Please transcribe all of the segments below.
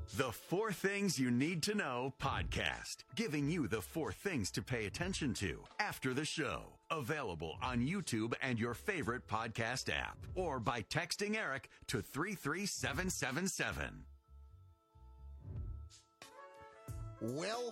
The 4 Things You Need to Know podcast, giving you the 4 things to pay attention to after the show. Available on YouTube and your favorite podcast app, or by texting Eric to 33777. Well,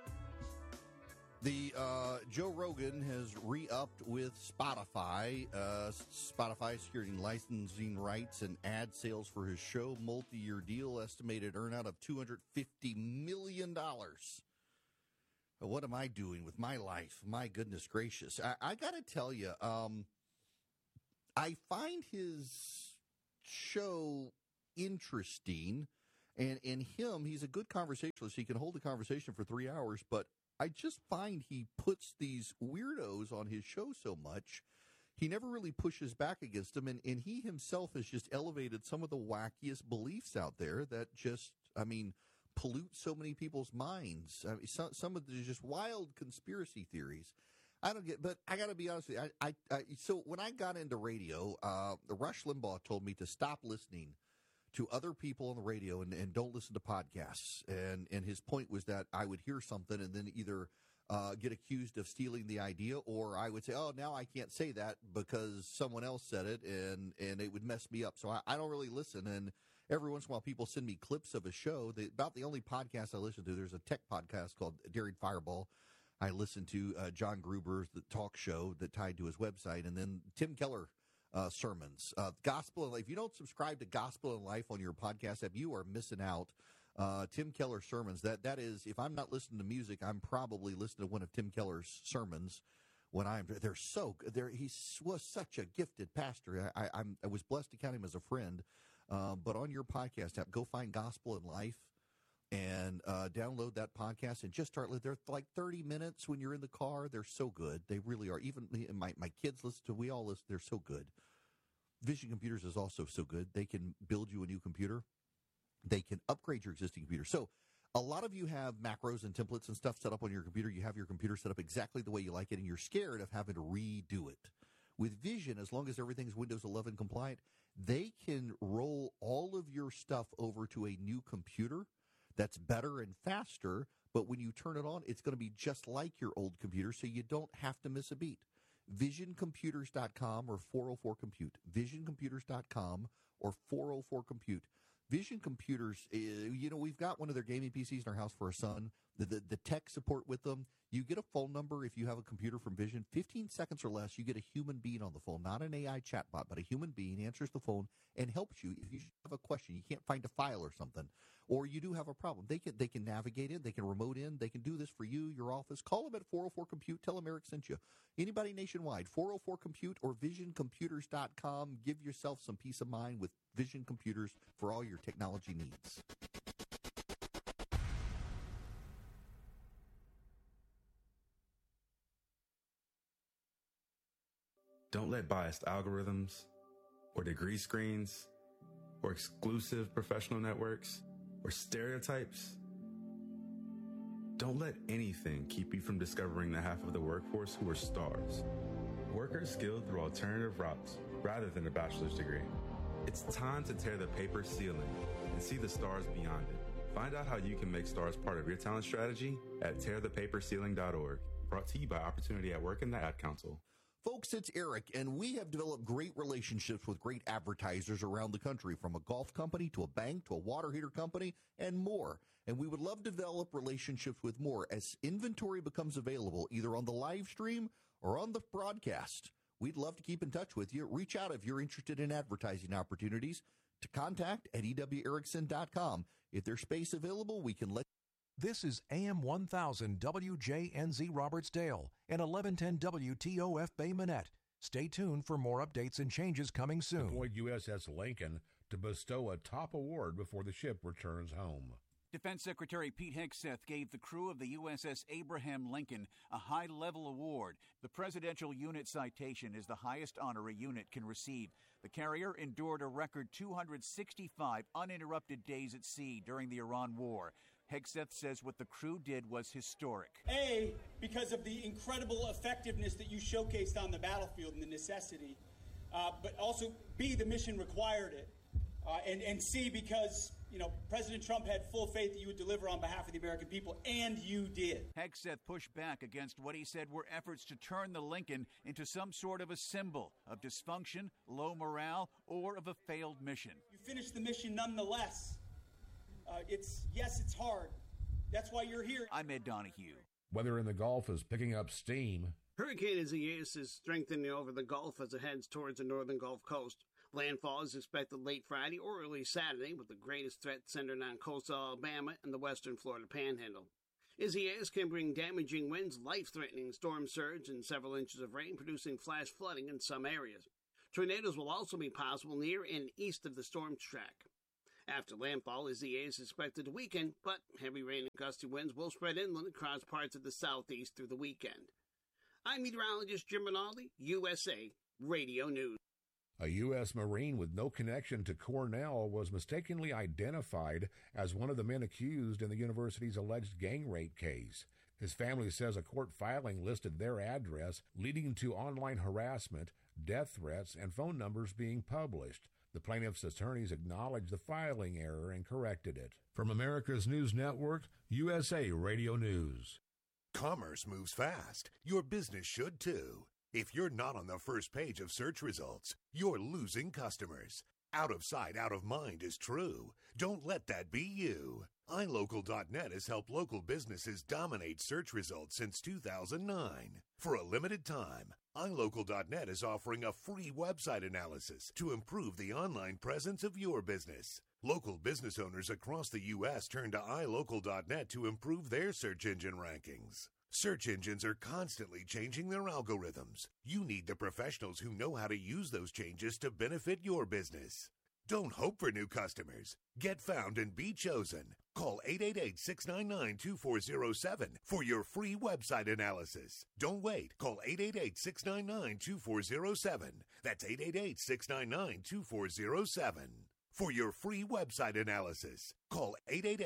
the Joe Rogan has re-upped with Spotify. Spotify securing licensing rights and ad sales for his show. Multi-year deal, estimated earnout of $250 million. What am I doing with my life? My goodness gracious. I got to tell you, I find his show interesting. And in him, he's a good conversationalist. He can hold a conversation for 3 hours, but I just find he puts these weirdos on his show so much, he never really pushes back against them. And he himself has just elevated some of the wackiest beliefs out there that just, pollute so many people's minds. Some of the just wild conspiracy theories. I don't get, but I got to be honest with you. So when I got into radio, Rush Limbaugh told me to stop listening to other people on the radio and don't listen to podcasts. And his point was that I would hear something and then either get accused of stealing the idea, or I would say, oh, now I can't say that because someone else said it, and it would mess me up. So I don't really listen. And every once in a while, people send me clips of a show. About the only podcast I listen to, there's a tech podcast called Daring Fireball. I listen to John Gruber's the talk show that tied to his website, and then Tim Keller sermons. Gospel and Life. If you don't subscribe to Gospel and Life on your podcast app, you are missing out. Tim Keller sermons. That is, if I'm not listening to music, I'm probably listening to one of Tim Keller's sermons. They're so good. He was such a gifted pastor. I was blessed to count him as a friend. But on your podcast app, go find Gospel and Life and download that podcast and just start. They're like 30 minutes when you're in the car. They're so good. They really are. Even my kids listen to. We all listen. They're so good. Vision Computers is also so good. They can build you a new computer. They can upgrade your existing computer. So a lot of you have macros and templates and stuff set up on your computer. You have your computer set up exactly the way you like it, and you're scared of having to redo it. With Vision, as long as everything's Windows 11 compliant, they can roll all of your stuff over to a new computer that's better and faster, but when you turn it on, it's going to be just like your old computer, so you don't have to miss a beat. VisionComputers.com or 404-COMPUTE. VisionComputers.com or 404-COMPUTE. Vision Computers, we've got one of their gaming PCs in our house for our son. The tech support with them, you get a phone number if you have a computer from Vision. 15 seconds or less, you get a human being on the phone, not an AI chatbot, but a human being answers the phone and helps you. If you have a question, you can't find a file or something, or you do have a problem, they can navigate in, they can remote in, they can do this for you, your office. Call them at 404-COMPUTE. Tell them Eric sent you. Anybody nationwide, 404-COMPUTE or VisionComputers.com. Give yourself some peace of mind with Vision Computers for all your technology needs. Don't let biased algorithms or degree screens or exclusive professional networks or stereotypes, don't let anything keep you from discovering the half of the workforce who are stars. Workers skilled through alternative routes rather than a bachelor's degree. It's time to tear the paper ceiling and see the stars beyond it. Find out how you can make stars part of your talent strategy at tearthepaperceiling.org. Brought to you by Opportunity at Work and the Ad Council. Folks, it's Eric, and we have developed great relationships with great advertisers around the country, from a golf company to a bank to a water heater company and more. And we would love to develop relationships with more as inventory becomes available, either on the live stream or on the broadcast. We'd love to keep in touch with you. Reach out if you're interested in advertising opportunities to contact at ewerickson.com. If there's space available, we can let This is AM 1000 WJNZ Robertsdale and 1110 WTOF Bay Minette. Stay tuned for more updates and changes coming soon. Deployed USS Lincoln to bestow a top award before the ship returns home. Defense Secretary Pete Hegseth gave the crew of the USS Abraham Lincoln a high-level award. The Presidential Unit Citation is the highest honor a unit can receive. The carrier endured a record 265 uninterrupted days at sea during the Iran War. Hegseth says what the crew did was historic. A, because of the incredible effectiveness that you showcased on the battlefield and the necessity, but also B, the mission required it, and C, because President Trump had full faith that you would deliver on behalf of the American people, and you did. Hegseth pushed back against what he said were efforts to turn the Lincoln into some sort of a symbol of dysfunction, low morale, or of a failed mission. You finished the mission nonetheless. It's hard. That's why you're here. I'm Ed Donahue. Weather in the Gulf is picking up steam. Hurricane Isaias is strengthening over the Gulf as it heads towards the northern Gulf Coast. Landfall is expected late Friday or early Saturday, with the greatest threat centered on coastal Alabama and the western Florida Panhandle. Isaias can bring damaging winds, life-threatening storm surge, and several inches of rain, producing flash flooding in some areas. Tornadoes will also be possible near and east of the storm's track. After landfall, Isaias is expected to weaken, but heavy rain and gusty winds will spread inland across parts of the southeast through the weekend. I'm meteorologist Jim Rinaldi, USA Radio News. A U.S. Marine with no connection to Cornell was mistakenly identified as one of the men accused in the university's alleged gang rape case. His family says a court filing listed their address, leading to online harassment, death threats, and phone numbers being published. The plaintiff's attorneys acknowledged the filing error and corrected it. From America's News Network, USA Radio News. Commerce moves fast. Your business should too. If you're not on the first page of search results, you're losing customers. Out of sight, out of mind is true. Don't let that be you. iLocal.net has helped local businesses dominate search results since 2009. For a limited time, iLocal.net is offering a free website analysis to improve the online presence of your business. Local business owners across the U.S. turn to iLocal.net to improve their search engine rankings. Search engines are constantly changing their algorithms. You need the professionals who know how to use those changes to benefit your business. Don't hope for new customers. Get found and be chosen. Call 888-699-2407 for your free website analysis. Don't wait. Call 888-699-2407. That's 888-699-2407. For your free website analysis, call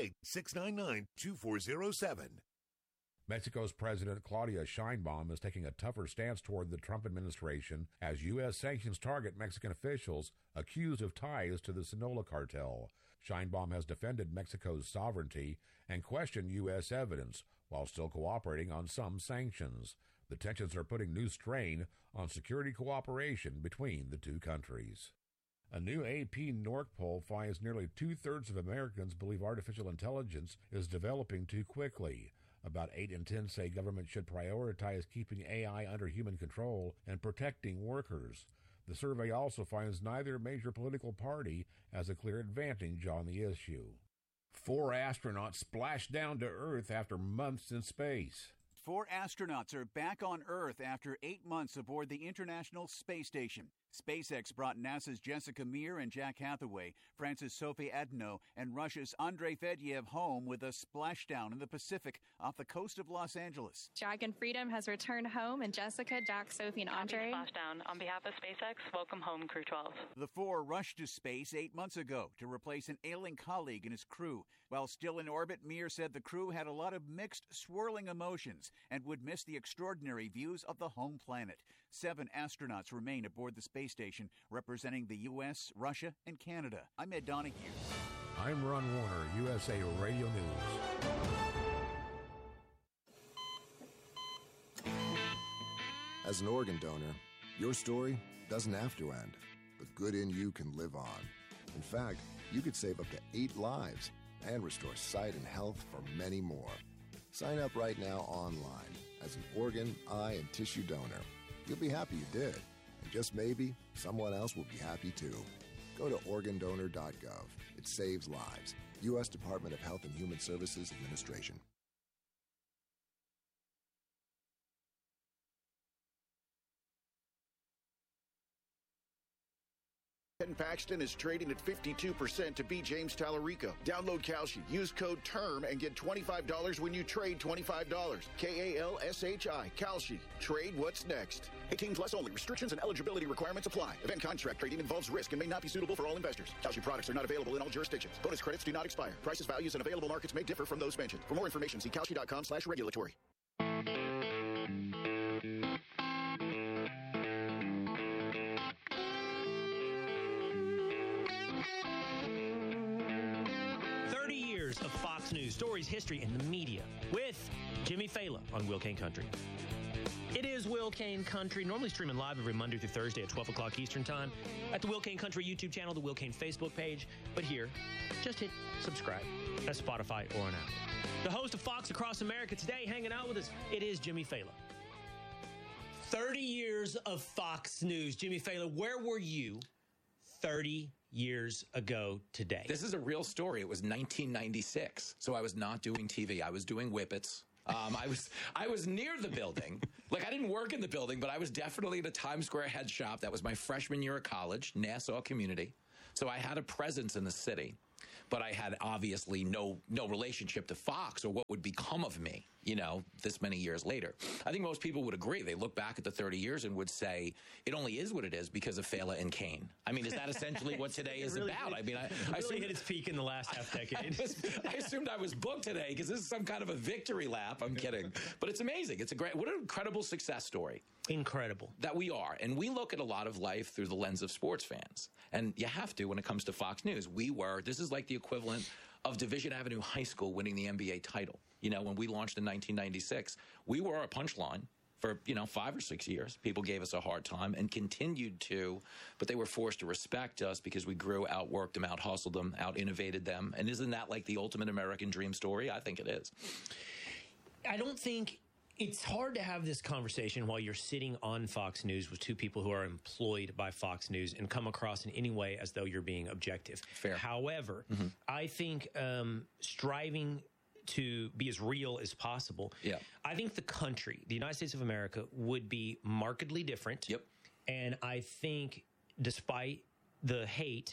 888-699-2407. Mexico's President Claudia Sheinbaum is taking a tougher stance toward the Trump administration as U.S. sanctions target Mexican officials accused of ties to the Sinaloa cartel. Sheinbaum has defended Mexico's sovereignty and questioned U.S. evidence while still cooperating on some sanctions. The tensions are putting new strain on security cooperation between the two countries. A new AP NORC poll finds nearly two-thirds of Americans believe artificial intelligence is developing too quickly. About 8 in 10 say government should prioritize keeping AI under human control and protecting workers. The survey also finds neither major political party has a clear advantage on the issue. 4 astronauts splashed down to Earth after months in space. 4 astronauts are back on Earth after 8 months aboard the International Space Station. SpaceX brought NASA's Jessica Meir and Jack Hathaway, France's Sophie Adno, and Russia's Andrei Fedyev home with a splashdown in the Pacific off the coast of Los Angeles. Dragon Freedom has returned home, and Jessica, Jack, Sophie, and Andrei. Splashdown. On behalf of SpaceX, welcome home, Crew 12. The 4 rushed to space 8 months ago to replace an ailing colleague and his crew. While still in orbit, Meir said the crew had a lot of mixed, swirling emotions and would miss the extraordinary views of the home planet. 7 astronauts remain aboard the space station, representing the U.S., Russia, and Canada. I'm Ed Donahue. I'm Ron Warner, USA Radio News. As an organ donor, your story doesn't have to end. The good in you can live on. In fact, you could save up to 8 lives and restore sight and health for many more. Sign up right now online as an organ, eye, and tissue donor. You'll be happy you did. And just maybe, someone else will be happy too. Go to organdonor.gov. It saves lives. U.S. Department of Health and Human Services Administration. Ken Paxton is trading at 52% to beat James Tallarico. Download Kalshi. Use code TERM and get $25 when you trade $25. Kalshi. Kalshi. Trade what's next. 18 plus only. Restrictions and eligibility requirements apply. Event contract trading involves risk and may not be suitable for all investors. Kalshi products are not available in all jurisdictions. Bonus credits do not expire. Prices, values, and available markets may differ from those mentioned. For more information, see kalshi.com/regulatory. years of Fox News, stories, history, and the media with Jimmy Fallon on Will Kane Country. It is Will Kane Country, normally streaming live every Monday through Thursday at 12 o'clock Eastern Time at the Will Kane Country YouTube channel, the Will Kane Facebook page. But here, just hit subscribe at Spotify or on Apple. The host of Fox Across America today, hanging out with us, it is Jimmy Fallon. 30 years of Fox News. Jimmy Fallon, where were you 30 years ago today? This is a real story. It was 1996, so I was not doing TV. I was doing Whippets. I was near the building. Like, I didn't work in the building, but I was definitely at a Times Square head shop. That was my freshman year of college, Nassau Community. So I had a presence in the city, but I had obviously no relationship to Fox or what would become of me, this many years later. I think most people would agree. They look back at the 30 years and would say it only is what it is because of Fela and Kane. I mean, is that essentially what today is really about? I mean, I really hit its peak in the last half decade. I assumed I was booked today because this is some kind of a victory lap. I'm kidding. But it's amazing. It's what an incredible success story. Incredible. That we are. And we look at a lot of life through the lens of sports fans. And you have to when it comes to Fox News. This is like the equivalent of Division Avenue High School winning the NBA title. When we launched in 1996, we were a punchline for, 5 or 6 years. People gave us a hard time and continued to, but they were forced to respect us because we grew, outworked them, out-hustled them, out-innovated them. And isn't that like the ultimate American dream story? I think it is. I don't think it's hard to have this conversation while you're sitting on Fox News with two people who are employed by Fox News and come across in any way as though you're being objective. Fair. However, I think striving to be as real as possible, I think the country, the United States of America, would be markedly different. Yep. And I think despite the hate,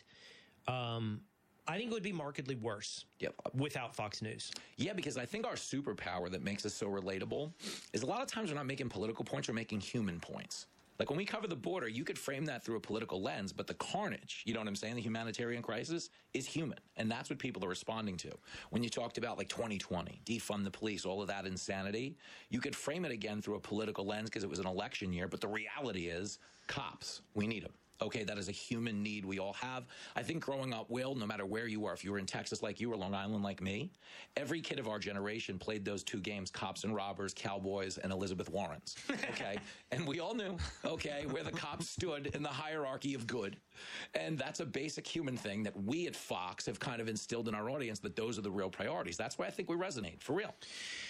I think it would be markedly worse without Fox News. Yeah, because I think our superpower that makes us so relatable is a lot of times we're not making political points, we're making human points. Like when we cover the border, you could frame that through a political lens, but the carnage, you know what I'm saying, the humanitarian crisis is human. And that's what people are responding to. When you talked about like 2020, defund the police, all of that insanity, you could frame it again through a political lens because it was an election year. But the reality is cops, we need them. Okay, that is a human need we all have. I think growing up, Will, no matter where you are, if you were in Texas like you or Long Island like me, every kid of our generation played those two games, Cops and Robbers, Cowboys, and Elizabeth Warrens. Okay, and we all knew, where the cops stood in the hierarchy of good. And that's a basic human thing that we at Fox have kind of instilled in our audience that those are the real priorities. That's why I think we resonate, for real.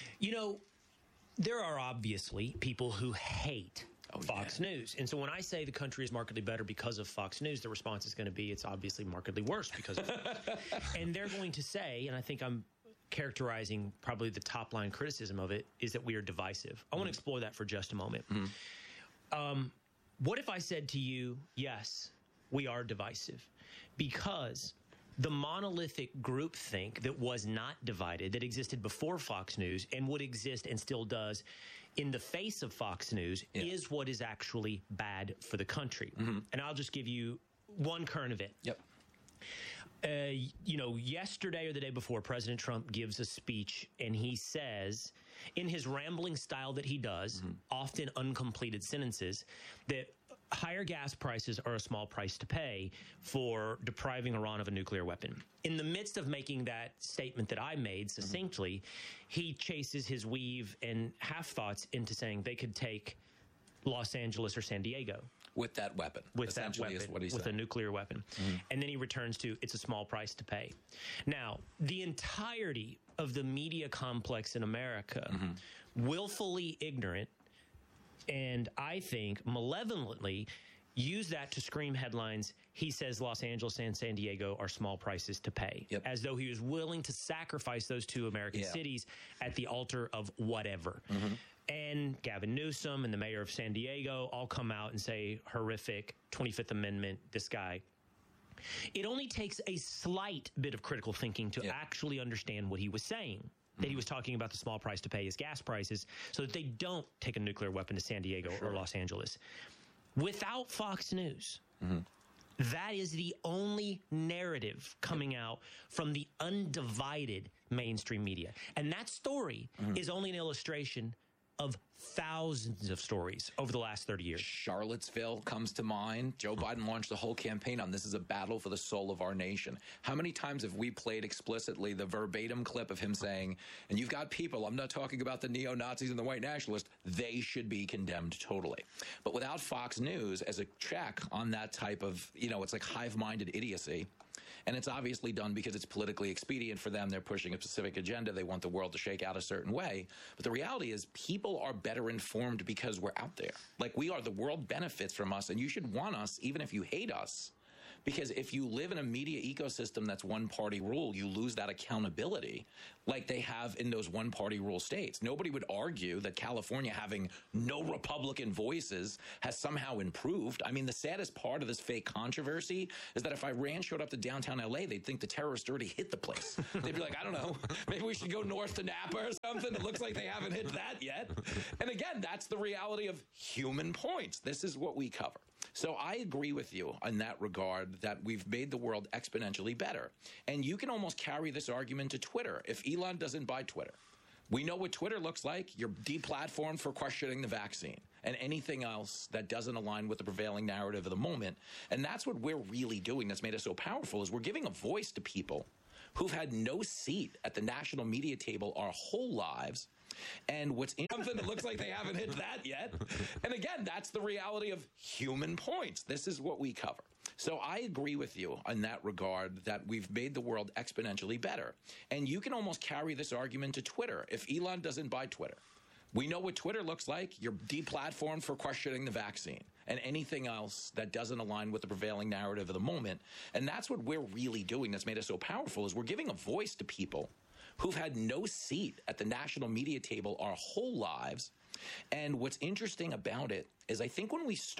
There are obviously people who hate Fox News. And so when I say the country is markedly better because of Fox News, the response is going to be it's obviously markedly worse because of Fox. And they're going to say, and I think I'm characterizing probably the top line criticism of it, is that we are divisive. I want to explore that for just a moment. What if I said to you, yes, we are divisive because the monolithic groupthink that was not divided, that existed before Fox News and would exist and still does in the face of Fox News is what is actually bad for the country. And I'll just give you one current event. Yesterday or the day before, President Trump gives a speech and he says, in his rambling style that he does, often uncompleted sentences, that higher gas prices are a small price to pay for depriving Iran of a nuclear weapon. In the midst of making that statement that I made succinctly, he chases his weave and half thoughts into saying they could take Los Angeles or San Diego. With that weapon. With that weapon, is what he said. With a nuclear weapon. And then he returns to, it's a small price to pay. Now, the entirety of the media complex in America, willfully ignorant, and I think malevolently use that to scream headlines. He says Los Angeles and San Diego are small prices to pay, as though he was willing to sacrifice those two American cities at the altar of whatever. And Gavin Newsom and the mayor of San Diego all come out and say, horrific, 25th Amendment, this guy. It only takes a slight bit of critical thinking to actually understand what he was saying. That he was talking about the small price to pay is gas prices so that they don't take a nuclear weapon to San Diego or Los Angeles. Without Fox News, that is the only narrative coming out from the undivided mainstream media. And that story is only an illustration of thousands of stories over the last 30 years. Charlottesville comes to mind. Joe Biden launched a whole campaign on this is a battle for the soul of our nation. How many times have we played explicitly the verbatim clip of him saying, and you've got people, I'm not talking about the neo-Nazis and the white nationalists, they should be condemned totally. But without Fox News as a check on that type of, it's like hive-minded idiocy. And it's obviously done because it's politically expedient for them. They're pushing a specific agenda. They want the world to shake out a certain way. But the reality is people are better informed because we're out there. Like we are, the world benefits from us, and you should want us even if you hate us. Because if you live in a media ecosystem that's one-party rule, you lose that accountability like they have in those one-party rule states. Nobody would argue that California having no Republican voices has somehow improved. I mean, the saddest part of this fake controversy is that if Iran showed up to downtown L.A., they'd think the terrorists already hit the place. They'd be like, I don't know, maybe we should go north to Napa or something. It looks like they haven't hit that yet. And again, that's the reality of Human Points. This is what we cover. So I agree with you in that regard that we've made the world exponentially better. And you can almost carry this argument to Twitter. If Elon doesn't buy Twitter, we know what Twitter looks like. You're deplatformed for questioning the vaccine and anything else that doesn't align with the prevailing narrative of the moment. And that's what we're really doing that's made us so powerful is we're giving a voice to people who've had no seat at the national media table our whole lives. And what's something that looks like they haven't hit that yet. And again, that's the reality of Human Points. This is what we cover. So I agree with you in that regard that we've made the world exponentially better. And you can almost carry this argument to Twitter. If Elon doesn't buy Twitter, we know what Twitter looks like. You're deplatformed for questioning the vaccine and anything else that doesn't align with the prevailing narrative of the moment. And that's what we're really doing that's made us so powerful is we're giving a voice to people who've had no seat at the national media table our whole lives. And what's interesting about it is I think when we start